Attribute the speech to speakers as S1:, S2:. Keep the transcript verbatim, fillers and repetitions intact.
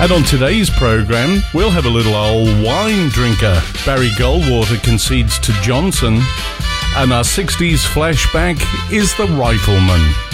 S1: And on today's programme, we'll have a little old wine drinker. Barry Goldwater concedes to Johnson. And our sixties flashback is The Rifleman.